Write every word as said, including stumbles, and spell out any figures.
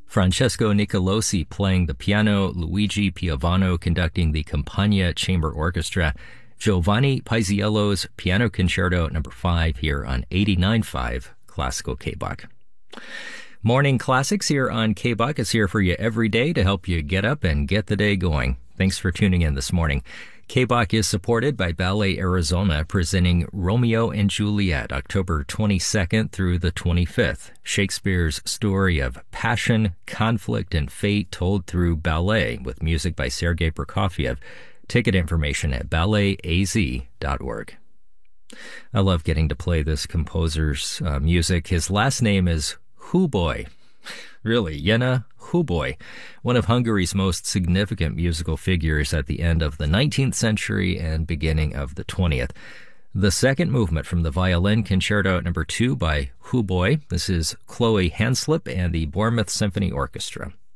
Francesco Nicolosi playing the piano, Luigi Piovano conducting the Campagna Chamber Orchestra, Giovanni Paisiello's Piano Concerto number five here on eighty-nine point five Classical K-Buck. Morning Classics here on K-Buck is here for you every day to help you get up and get the day going. Thanks for tuning in this morning. K-Buck is supported by Ballet Arizona, presenting Romeo and Juliet, October twenty-second through the twenty-fifth. Shakespeare's story of passion, conflict, and fate told through ballet, with music by Sergei Prokofiev. Ticket information at ballet a z dot org. I love getting to play this composer's uh, music. His last name is Huboy. Really, Jena Huboy, one of Hungary's most significant musical figures at the end of the nineteenth century and beginning of the twentieth. The second movement from the Violin Concerto number two by Huboy. This is Chloe Hanslip and the Bournemouth Symphony Orchestra.